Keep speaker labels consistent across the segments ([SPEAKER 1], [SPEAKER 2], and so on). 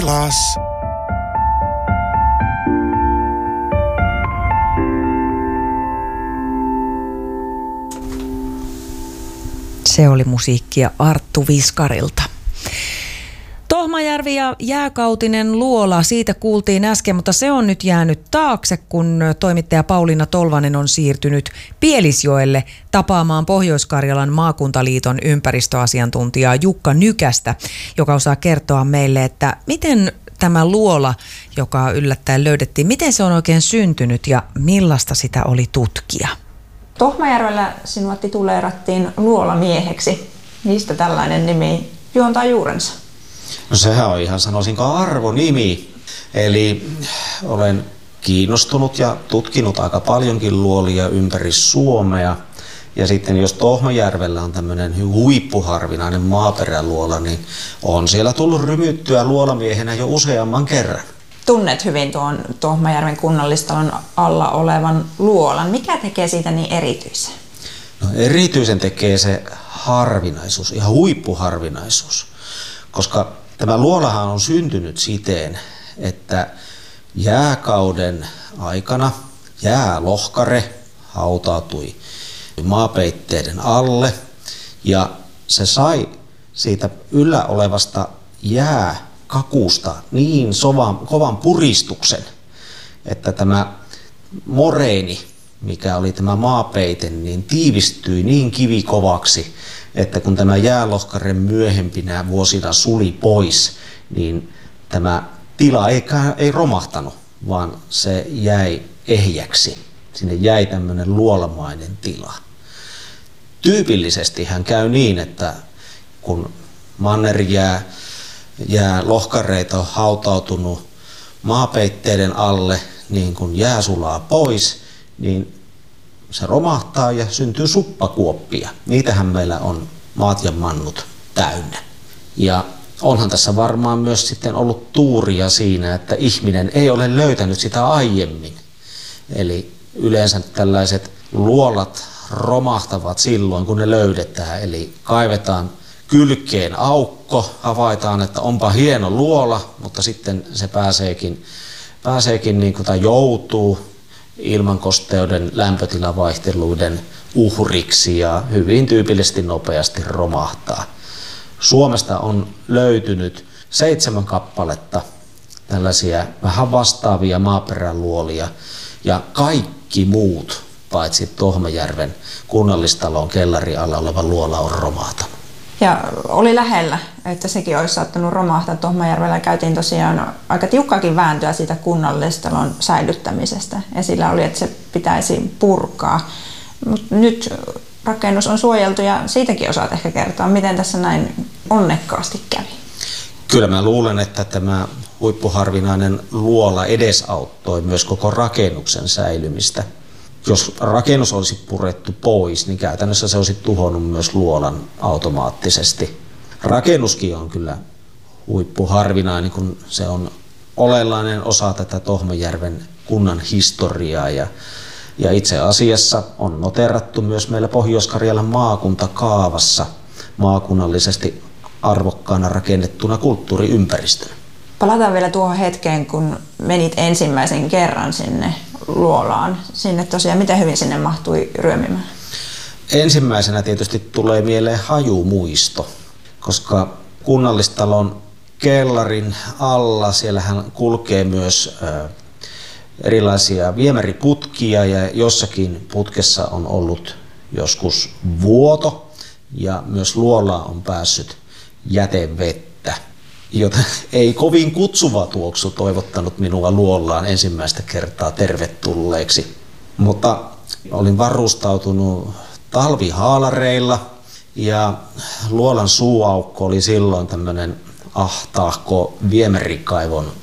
[SPEAKER 1] Class.
[SPEAKER 2] Se oli musiikkia Arttu Viskarilta. Tohmajärvi ja jääkautinen luola, siitä kuultiin äsken, mutta se on nyt jäänyt taakse, kun toimittaja Pauliina Tolvanen on siirtynyt Pielisjoelle tapaamaan Pohjois-Karjalan maakuntaliiton ympäristöasiantuntijaa Jukka Nykästä, joka osaa kertoa meille, että miten tämä luola, joka yllättäen löydettiin, miten se on oikein syntynyt ja millaista sitä oli tutkia?
[SPEAKER 3] Tohmajärvellä sinua tituleerattiin luolamieheksi. Mistä tällainen nimi juontaa juurensa?
[SPEAKER 4] No sehän on ihan, sanoisinko, arvonimi. Eli olen kiinnostunut ja tutkinut aika paljonkin luolia ympäri Suomea. Ja sitten jos Tohmajärvellä on tämmöinen huippuharvinainen maaperäluola, niin on siellä tullut rymyttyä luolamiehenä jo useamman kerran.
[SPEAKER 3] Tunnet hyvin tuon Tohmajärven kunnallistalon alla olevan luolan. Mikä tekee siitä niin erityisen?
[SPEAKER 4] No erityisen tekee se harvinaisuus, ihan huippuharvinaisuus. Koska tämä luolahan on syntynyt siten, että jääkauden aikana jäälohkare hautautui maapeitteiden alle ja se sai siitä yllä olevasta jääkakusta niin kovan puristuksen, että tämä moreeni, mikä oli tämä maapeite, niin tiivistyi niin kivikovaksi, että kun tämä jäälohkare myöhempinä vuosina suli pois, niin tämä tila ei romahtanut, vaan se jäi ehjäksi. Sinne jäi tämmöinen luolamainen tila. Tyypillisesti hän käy niin, että kun mannerjää lohkareita on hautautunut maapeitteiden alle, niin kun jää sulaa pois, niin se romahtaa ja syntyy suppakuoppia. Niitähän meillä on maat ja mannut täynnä. Ja onhan tässä varmaan myös sitten ollut tuuria siinä, että ihminen ei ole löytänyt sitä aiemmin. Eli yleensä tällaiset luolat romahtavat silloin, kun ne löydetään. Eli kaivetaan kylkeen aukko, havaitaan, että onpa hieno luola, mutta sitten se pääseekin niin kuin, tai joutuu ilmankosteuden lämpötilavaihteluiden uhriksi ja hyvin tyypillisesti nopeasti romahtaa. Suomesta on löytynyt 7 kappaletta tällaisia vähän vastaavia maaperäluolia ja kaikki muut paitsi Tohmajärven kunnallistalon kellarin alla oleva luola on romahtanut.
[SPEAKER 3] Ja oli lähellä, että sekin olisi saattanut romahtaa. Tohmajärvellä käytiin tosiaan aika tiukkaakin vääntöä siitä kunnallistalon säilyttämisestä. Esillä oli, että se pitäisi purkaa. Mut nyt rakennus on suojeltu ja siitäkin osaat ehkä kertoa, miten tässä näin onnekkaasti kävi.
[SPEAKER 4] Kyllä mä luulen, että tämä huippuharvinainen luola edesauttoi myös koko rakennuksen säilymistä. Jos rakennus olisi purettu pois, niin käytännössä se olisi tuhonnut myös luolan automaattisesti. Rakennuskin on kyllä huippuharvinainen, kun se on olennainen osa tätä Tohmajärven kunnan historiaa. Ja itse asiassa on noterattu myös meillä Pohjois-Karjalan maakuntakaavassa maakunnallisesti arvokkaana rakennettuna kulttuuriympäristönä.
[SPEAKER 3] Palataan vielä tuohon hetkeen, kun menit ensimmäisen kerran sinne luolaan. Sinne tosiaan, miten hyvin sinne mahtui ryömimään?
[SPEAKER 4] Ensimmäisenä tietysti tulee mieleen hajumuisto, koska kunnallistalon kellarin alla siellähän kulkee myös erilaisia viemäriputkia ja jossakin putkessa on ollut joskus vuoto ja myös luolaan on päässyt jätevettä, joten ei kovin kutsuva tuoksu toivottanut minua luolaan ensimmäistä kertaa tervetulleeksi. Mutta olin varustautunut talvihaalareilla ja luolan suuaukko oli silloin tämmöinen ahtaahko viemärikaivon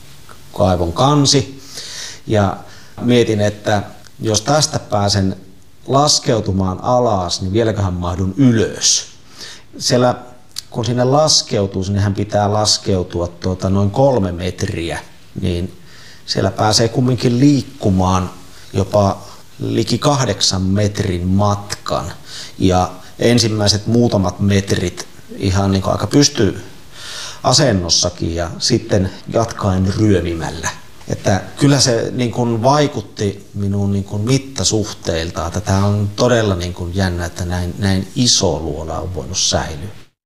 [SPEAKER 4] kansi. Ja mietin, että jos tästä pääsen laskeutumaan alas, niin vieläköhän mahdun ylös. Siellä kun sinne laskeutuu, sinnehän pitää laskeutua noin 3 metriä, niin siellä pääsee kumminkin liikkumaan jopa liki 8 metrin matkan. Ja ensimmäiset muutamat metrit ihan niin kuin aika asennossakin ja sitten jatkaen ryömimällä. Että kyllä se niin kuin vaikutti minun niin kuin mittasuhteiltaan, että tämä on todella niin kuin jännä, että näin iso luola on voinut säilyä.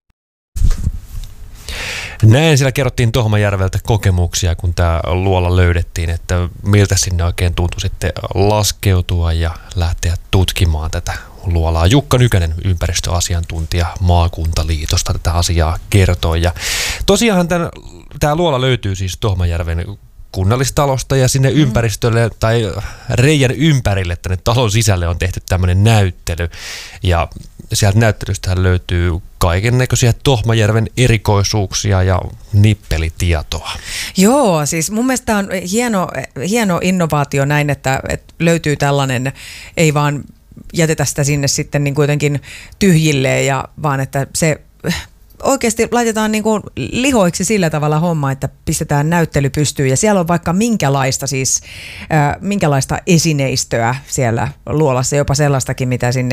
[SPEAKER 1] Näin siellä kerrottiin Tohmajärveltä kokemuksia, kun tämä luola löydettiin, että miltä sinne oikein tuntui sitten laskeutua ja lähteä tutkimaan tätä luolaa. Jukka Nykänen, ympäristöasiantuntija Maakuntaliitosta, tätä asiaa kertoi. Ja tosiaan tämä luola löytyy siis Tohmajärven kunnallistalosta ja sinne ympäristölle tai reijän ympärille tänne talon sisälle on tehty tämmöinen näyttely. Ja sieltä näyttelystähän löytyy kaikennäköisiä Tohmajärven erikoisuuksia ja nippelitietoa.
[SPEAKER 2] Joo, siis mun mielestä tämä on hieno innovaatio näin, että löytyy tällainen, ei vaan jätetä sitä sinne sitten niin kuitenkin tyhjilleen, vaan että se oikeasti laitetaan niin kuin lihoiksi sillä tavalla homma, että pistetään näyttely pystyyn ja siellä on vaikka minkälaista esineistöä siellä luolassa, jopa sellaistakin,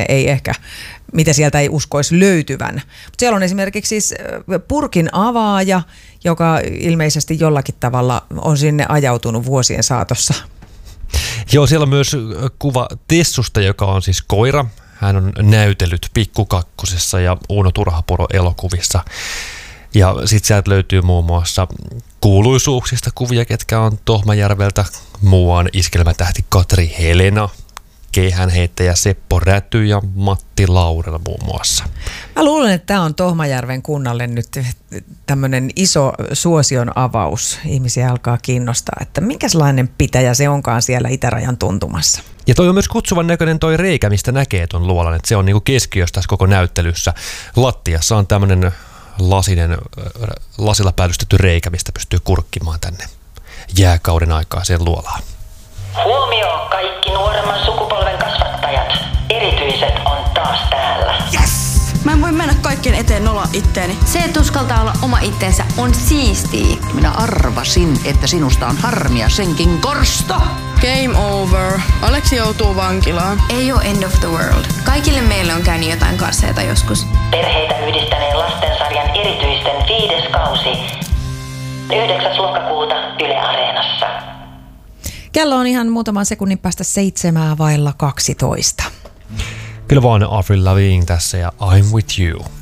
[SPEAKER 2] mitä sieltä ei uskoisi löytyvän. Mutta siellä on esimerkiksi siis purkin avaaja, joka ilmeisesti jollakin tavalla on sinne ajautunut vuosien saatossa.
[SPEAKER 1] Joo, siellä on myös kuva Tessusta, joka on siis koira. Hän on näytellyt Pikku Kakkosessa ja Uuno Turhapuro elokuvissa. Ja sitten sieltä löytyy muun muassa kuuluisuuksista kuvia, ketkä on Tohmajärveltä. Muuan iskelmätähti Katri Helena, keihäänheittäjä Seppo Räty ja Matti Laurela muun muassa.
[SPEAKER 2] Mä luulen, että tämä on Tohmajärven kunnalle nyt tämmöinen iso suosion avaus. Ihmisiä alkaa kiinnostaa, että minkälainen pitäjä se onkaan siellä itärajan tuntumassa.
[SPEAKER 1] Ja toi on myös kutsuvan näköinen toi reikä, mistä näkee ton luolan, että se on niinku keskiössä tässä koko näyttelyssä. Lattiassa on tämmöinen lasilla päällystetty reikä, mistä pystyy kurkkimaan tänne jääkauden aikaiseen luolaan.
[SPEAKER 5] Huomio kaikki nuoremman sukupolven kasvattajat. Erityiset on taas täällä.
[SPEAKER 6] Yes! Mä en voi mennä kaikkien eteen nolla itteeni.
[SPEAKER 7] Se, että uskaltaa olla oma itsensä, on siistiä.
[SPEAKER 8] Minä arvasin, että sinusta on harmia senkin korsto.
[SPEAKER 6] Game over. Aleksi joutuu vankilaan.
[SPEAKER 7] Ei ole end of the world. Kaikille meille on käynyt jotain karseita joskus.
[SPEAKER 5] Perheitä yhdistäneen lastensarjan erityisten 5. kausi. 9. lokakuuta Yle Areenassa.
[SPEAKER 2] Kello on ihan muutaman sekunnin päästä 7:12.
[SPEAKER 1] Kyllä vaan Avril Lavigne tässä ja I'm with you.